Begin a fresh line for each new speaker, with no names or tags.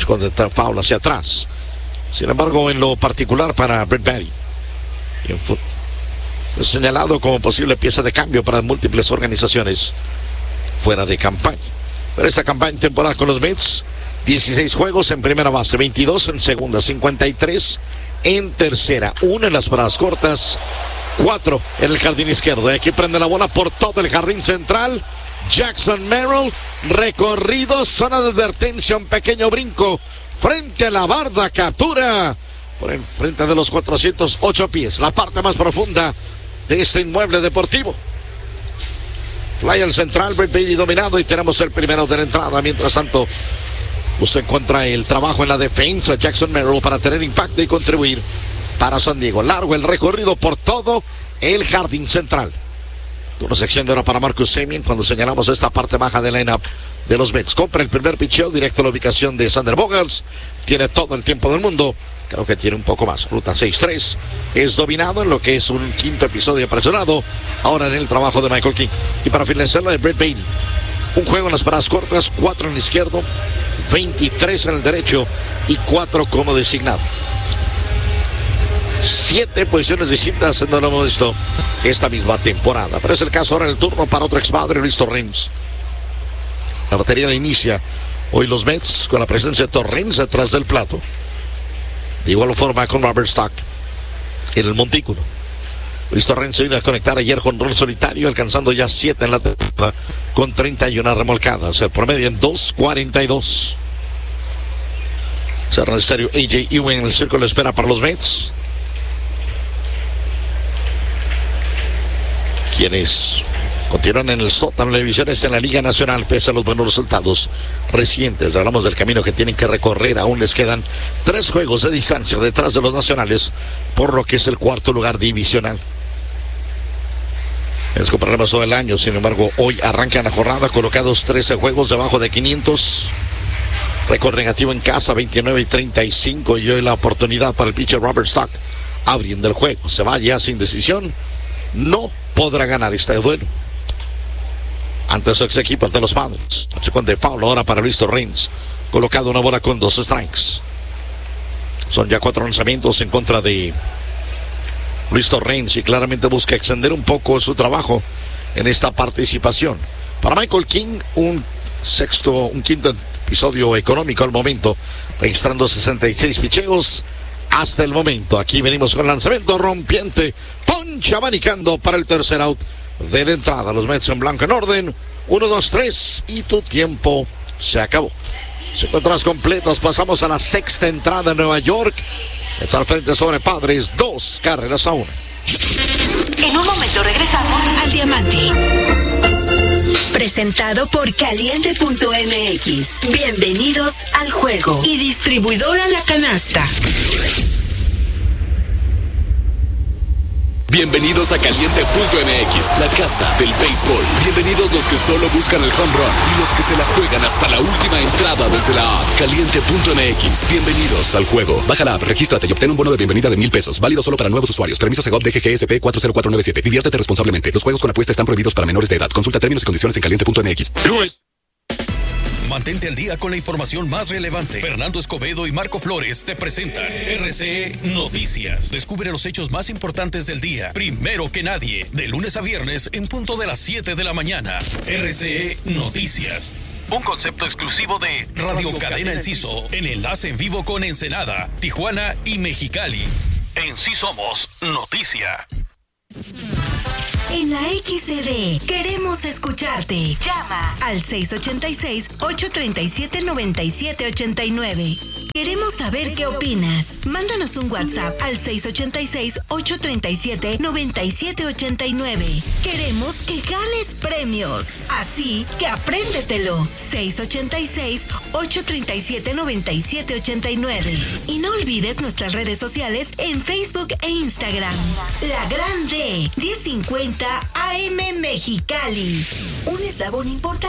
Con el foul hacia atrás. Sin embargo, en lo particular para Brett Baty, fue señalado como posible pieza de cambio para múltiples organizaciones fuera de campaña. Pero esta campaña en temporada con los Mets, 16 juegos en primera base, 22 en segunda, 53 en tercera, 1 en las paradas cortas, 4 en el jardín izquierdo. Y aquí prende la bola por todo el jardín central. Jackson Merrill, recorrido, zona de advertencia, un pequeño brinco frente a la barda, captura por el frente de los 408 pies, la parte más profunda de este inmueble deportivo. Fly al central, Brett Baty dominado y tenemos el primero de la entrada. Mientras tanto, usted encuentra el trabajo en la defensa, Jackson Merrill, para tener impacto y contribuir para San Diego. Largo el recorrido por todo el jardín central. Una sección de ahora para Marcus Semien cuando señalamos esta parte baja del line-up de los Mets. Compra el primer pitcheo directo a la ubicación de Xander Bogaerts. Tiene todo el tiempo del mundo. Creo que tiene un poco más. Ruta 6-3. Es dominado en lo que es un quinto episodio apresurado. Ahora en el trabajo de Michael King. Y para finalizarlo de Brett Baty. Un juego en las paradas cortas, 4 en el izquierdo, 23 en el derecho y 4 como designado. 7 posiciones distintas no lo hemos visto esta misma temporada. Pero es el caso ahora el turno para otro expadre, Luis Torrens. La batería la inicia hoy los Mets con la presencia de Torrens detrás del plato. De igual forma con Robert Stock en el montículo. Luis Torrens vino a conectar ayer con rol solitario, alcanzando ya 7 en la temporada con 31 remolcadas. El promedio en 2.42. Será necesario AJ Ewing en el círculo de espera para los Mets, quienes continúan en el sótano de divisiones en la Liga Nacional pese a los buenos resultados recientes. Hablamos del camino que tienen que recorrer. Aún les quedan 3 juegos de distancia detrás de los nacionales por lo que es el cuarto lugar divisional. Es que problemas todo el año. Sin embargo, hoy arrancan la jornada colocados 13 juegos debajo de 500. Récord negativo en casa, 29-35. Y hoy la oportunidad para el pitcher Robert Stock abriendo el juego. Se va ya sin decisión. No podrá ganar este duelo ante su ex equipo, de los Padres. Con de foul ahora para Luis Torrens, colocado una bola con 2 strikes. Son ya 4 lanzamientos en contra de Luis Torrens y claramente busca extender un poco su trabajo en esta participación. Para Michael King, un quinto episodio económico al momento, registrando 66 picheos hasta el momento. Aquí venimos con lanzamiento rompiente, poncha abanicando para el tercer out de la entrada. Los Mets en blanco en orden, 1, 2, 3 y tu tiempo se acabó. 5 entradas completas, pasamos a la sexta entrada en Nueva York. Está al frente sobre Padres, 2 carreras a 1.
En un momento regresamos al Diamante. Presentado por Caliente.mx. Bienvenidos al juego. Y distribuidora La Canasta.
Bienvenidos a Caliente.mx, la casa del béisbol. Bienvenidos los que solo buscan el home run y los que se la juegan hasta la última entrada desde la app. Caliente.mx, bienvenidos al juego. Baja la app, regístrate y obtén un bono de bienvenida de $1,000. Válido solo para nuevos usuarios. Permiso Segov DGGSP 40497. Diviértete responsablemente. Los juegos con apuesta están prohibidos para menores de edad. Consulta términos y condiciones en Caliente.mx.
Mantente al día con la información más relevante. Fernando Escobedo y Marco Flores te presentan RCE Noticias. Descubre los hechos más importantes del día, primero que nadie, de lunes a viernes en punto de las 7 de la mañana. RCE Noticias. Un concepto exclusivo de Radio Cadena Enciso, en enlace en vivo con Ensenada, Tijuana y Mexicali. En sí somos noticia.
En la XCD queremos escucharte. Llama al 686-837-9789. Queremos saber qué opinas. Mándanos un WhatsApp al 686-837-9789. Queremos que ganes premios. Así que apréndetelo. 686-837-9789. Y no olvides nuestras redes sociales en Facebook e Instagram. La Grande 1050 AM Mexicali. Un eslabón importante